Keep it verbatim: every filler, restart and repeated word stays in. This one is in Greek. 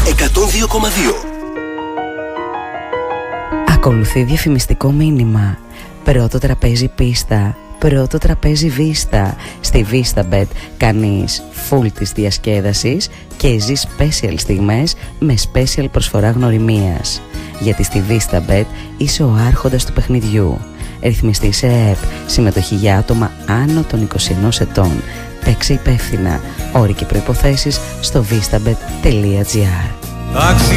εκατόν δύο κόμμα δύο. Ακολουθεί διαφημιστικό μήνυμα. Πρώτο τραπέζι πίστα, πρώτο τραπέζι βίστα. Στη VistaBet κάνεις full της διασκέδασης και ζεις special στιγμές με special προσφορά γνωριμίας. Γιατί στη VistaBet είσαι ο άρχοντας του παιχνιδιού. Ρυθμιστή σε ΕΕΠ. Συμμετοχή για άτομα άνω των είκοσι ενός ετών. Παίξε υπεύθυνα. Όροι και προϋποθέσεις στο vistabet τελεία gr.